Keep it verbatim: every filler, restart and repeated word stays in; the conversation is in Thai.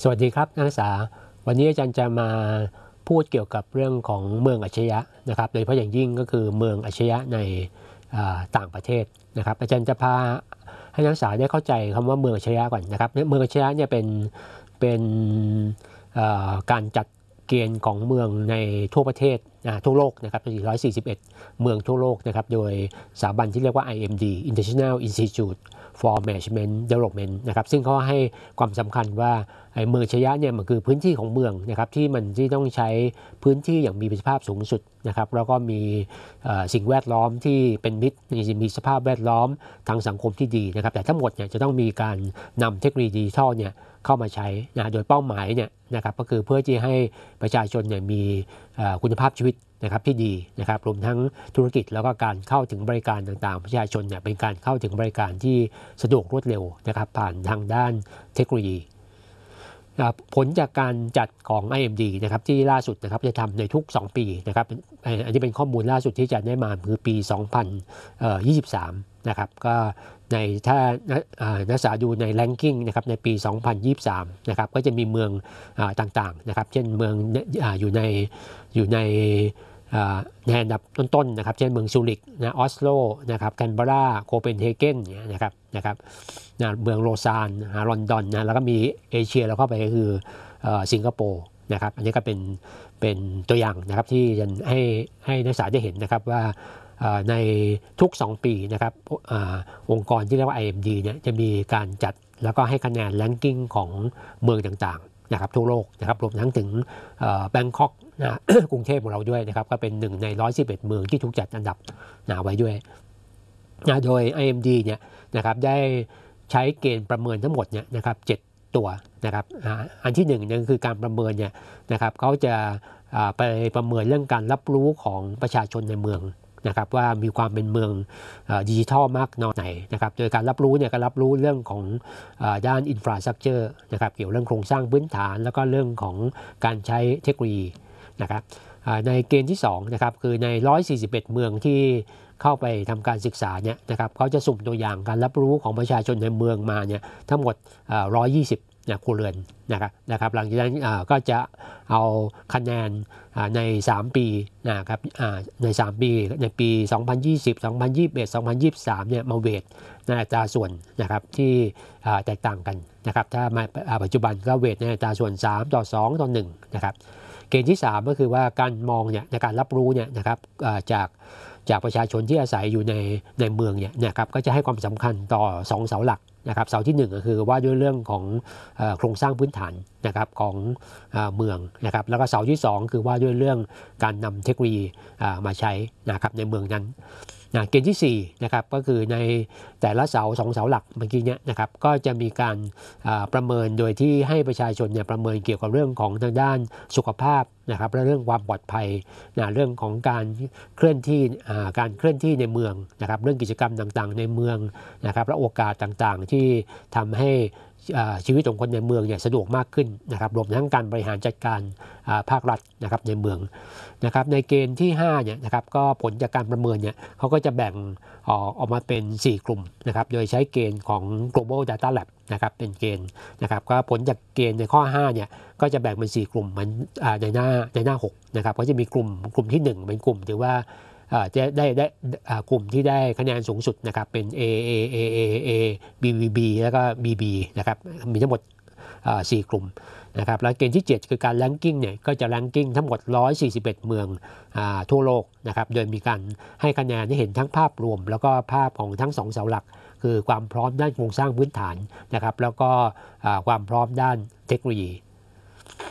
สวัสดีครับนักศึกษาวันนี้อาจารย์จะมาพูดเกี่ยวกับเรื่องของเมืองอัจฉริยะนะครับโดยเฉพาะอย่างยิ่งก็คือเมืองอัจฉริยะในต่างประเทศนะครับอาจารย์จะพาให้นักศึกษาได้เข้าใจคำว่าเมืองอัจฉริยะก่อนนะครับเมืองอัจฉริยะเนี่ยเป็นเป็นการจัดเกณฑ์ของเมืองในทั่วประเทศทั่วโลกนะครับสี่ร้อยสี่สิบเอ็ดเมืองทั่วโลกนะครับโดยสถาบันที่เรียกว่า ไอ เอ็ม ดี International Institute for Management Development นะครับซึ่งเขาให้ความสำคัญว่าเมืองอัจฉริยะเนี่ยมันคือพื้นที่ของเมืองนะครับที่มันที่ต้องใช้พื้นที่อย่างมีประสิทธิภาพสูงสุดนะครับแล้วก็มีสิ่งแวดล้อมที่เป็นมิตรมีสภาพแวดล้อมทางสังคมที่ดีนะครับแต่ทั้งหมดเนี่ยจะต้องมีการนำเทคโนโลยีดิจิทัลเนี่ยเข้ามาใช้นะโดยเป้าหมายเนี่ยนะครับก็คือเพื่อที่ให้ประชาชนเนี่ยมีคุณภาพชีวิตนะครับที่ดีนะครับรวมทั้งธุรกิจแล้วก็การเข้าถึงบริการต่างๆประชาชนเนี่ยเป็นการเข้าถึงบริการที่สะดวกรวดเร็วนะครับผ่านทางด้านเทคโนโลยีผลจากการจัดของ ไอ เอ็ม ดี นะครับที่ล่าสุดนะครับจะทำในทุกสองปีนะครับอันนี้เป็นข้อมูลล่าสุดที่จะได้มาคือปีสองพันยี่สิบสามนะครับก็ในถ้านักศึกษาดูใน ranking นะครับในปีสองพันยี่สิบสามนะครับก็จะมีเมืองต่างๆนะครับเช่นเมืองอยู่ในอยู่ในในอันดับต้นๆนะครับเช่นเมืองซูริกนะออสโลนะครับแคนเบอราโคเปนเฮเกนเนี่ยนะครับนะครับนะเมืองโลซานลอนดอนนะแล้วก็มีเอเชียเราเข้าไปก็คือสิงคโปร์นะครับอันนี้ก็เป็นเป็นตัวอย่างนะครับที่จะให้ให้นักศึกษาได้เห็นนะครับว่าในทุกสองปีนะครับองค์กรที่เรียกว่า ไอ เอ็ม ดี เนี่ยจะมีการจัดแล้วก็ให้คะแนน ranking ของเมืองต่างๆนะครับทั่วโลกนะครับรวมทั้งถึงแบงคอกนะกรุงเทพของเราด้วยนะครับก็เป็นหนึ่งในหนึ่งร้อยสิบเอ็ดเมืองที่ถูกจัดอันดับนะไว้ด้วยนะโดย ไอ เอ็ม ดี เนี่ยนะครับได้ใช้เกณฑ์ประเมินทั้งหมดเนี่ยนะครับเจ็ดตัวนะครับอันที่หนึ่งนั่นคือการประเมินเนี่ยนะครับเขาจะไปประเมินเรื่องการรับรู้ของประชาชนในเมืองนะครับว่ามีความเป็นเมืองดิจิทัลมากน้อยไหนนะครับโดยการรับรู้เนี่ยก็รับรู้เรื่องของด้านอินฟราสตรัคเจอร์นะครับเกี่ยวเรื่องโครงสร้างพื้นฐานแล้วก็เรื่องของการใช้เทคโนโลยีนะครับในเกณฑ์ที่สองนะครับคือในหนึ่งร้อยสี่สิบเอ็ดเมืองที่เข้าไปทำการศึกษาเนี่ยนะครับเขาจะสุ่มตัวอย่างการรับรู้ของประชาชนในเมืองมาเนี่ยทั้งหมดหนึ่งร้อยยี่สิบนะครัวเรือนนะครับนะครับหลังจากนั้นก็จะเอาคะแนนในสามปีนะครับในสามปีในปีสองพันยี่สิบ สองพันยี่สิบเอ็ด สองพันยี่สิบสามเนี่ยมาเวทในอัตราส่วนนะครับที่แตกต่างกันนะครับถ้ามาปัจจุบันก็เวทในอัตราส่วนสามต่อสองต่อหนึ่งนะครับเกณฑ์ที่สามก็คือว่าการมองเนี่ยในการรับรู้เนี่ยนะครับจากจากประชาชนที่อาศัยอยู่ในในเมืองเนี่ยนะครับก็จะให้ความสำคัญต่อสองเสาหลักนะครับเสาที่หนึ่งก็คือว่าด้วยเรื่องของโครงสร้างพื้นฐานนะครับของเมืองนะครับแล้วก็เสาที่สองคือว่าด้วยเรื่องการนำเทคโนโลยีมาใช้นะครับในเมืองนั้นนะเกณฑ์ที่สี่นะครับก็คือในแต่ละเสาสองเสาหลักเมื่อกี้เนี่ยนะครับก็จะมีการประเมินโดยที่ให้ประชาชนเนี่ยประเมินเกี่ยวกับเรื่องของทางด้านสุขภาพนะครับและเรื่องความปลอดภัยนะเรื่องของการเคลื่อนที่การเคลื่อนที่ในเมืองนะครับเรื่องกิจกรรมต่างๆในเมืองนะครับและโอกาสต่างๆที่ทำให้ชีวิตของคนในเมืองเนี่ยสะดวกมากขึ้นนะครับรวมทั้งการบริหารจัดการภาครัฐนะครับในเมืองนะครับในเกณฑ์ที่ห้าเนี่ยนะครับก็ผลจากการประเมินเนี่ยเขาก็จะแบ่งออกมาเป็นสี่กลุ่มนะครับโดยใช้เกณฑ์ของ global data lab นะครับเป็นเกณฑ์นะครับก็ผลจากเกณฑ์ในข้อห้าเนี่ยก็จะแบ่งเป็นสี่กลุ่มเหมือนในหน้าในหน้าหกนะครับก็จะมีกลุ่มกลุ่มที่หนึ่งเป็นกลุ่มที่ว่าจะได้ได้กลุ่มที่ได้คะแนนสูงสุดนะครับเป็น A A A A A B B B แล้วก็ B B นะครับมีทั้งหมดสี่กลุ่มนะครับแล้วเกณฑ์ที่เจ็ดคือการ ranking เนี่ยก็จะ ranking ทั้งหมดหนึ่งร้อยสี่สิบเอ็ดเมืองทั่วโลกนะครับโดยมีการให้คะแนนให้เห็นทั้งภาพรวมแล้วก็ภาพของทั้งสองเสาหลักคือความพร้อมด้านโครงสร้างพื้นฐานนะครับแล้วก็ความพร้อมด้านเทคโนโลยี